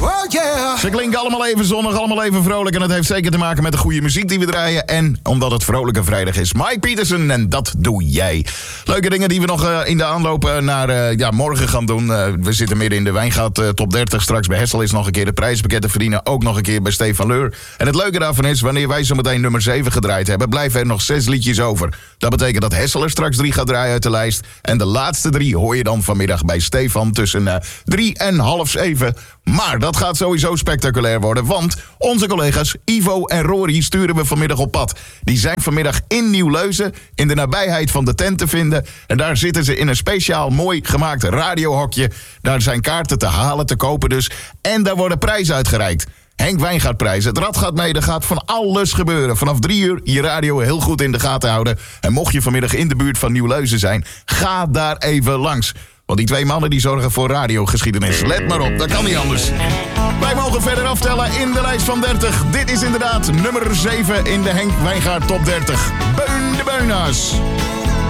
Ze klinken allemaal even zonnig, allemaal even vrolijk. En dat heeft zeker te maken met de goede muziek die we draaien. En omdat het Vrolijke Vrijdag is. Mike Peterson en Dat Doe Jij. Leuke dingen die we nog in de aanloop naar morgen gaan doen. We zitten midden in de Wijngaard top 30. Straks bij Hessel is nog een keer de prijspakket te verdienen. Ook nog een keer bij Stefan Leur. En het leuke daarvan is, wanneer wij zo meteen nummer 7 gedraaid hebben, blijven er nog 6 liedjes over. Dat betekent dat Hessel er straks 3 gaat draaien uit de lijst. En de laatste 3 hoor je dan vanmiddag bij Stefan tussen 3 en half 7. Maar dat gaat sowieso spectaculair worden, want onze collega's Ivo en Rory sturen we vanmiddag op pad. Die zijn vanmiddag in Nieuw-Leuzen, in de nabijheid van de tent te vinden. En daar zitten ze in een speciaal mooi gemaakt radiohokje. Daar zijn kaarten te halen, te kopen dus. En daar worden prijzen uitgereikt. Henk Wijngaardprijs. Het rad gaat mee, er gaat van alles gebeuren. Vanaf 3 uur je radio heel goed in de gaten houden. En mocht je vanmiddag in de buurt van Nieuw-Leuzen zijn, ga daar even langs. Want die 2 mannen die zorgen voor radiogeschiedenis. Let maar op, dat kan niet anders. Wij mogen verder aftellen in de lijst van 30. Dit is inderdaad nummer 7 in de Henk Wijngaard top 30. Beun de Beuna's.